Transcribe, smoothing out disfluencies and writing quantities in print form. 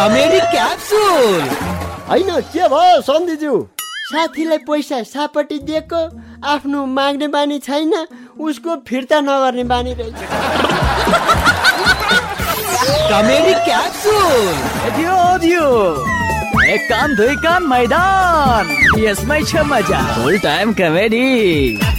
Comedy capsule. होइन के भयो सन्धिज्यू? साथीलाई पैसा सापट्टि दिएको आफ्नो माग्ने बानी छैन, उसको फिर्ता नगर्ने बानी रहेछ। Comedy capsule. दियो एक कान दुई कान मैदान, यसमै छ मजा। फुल टाइम कमेडी।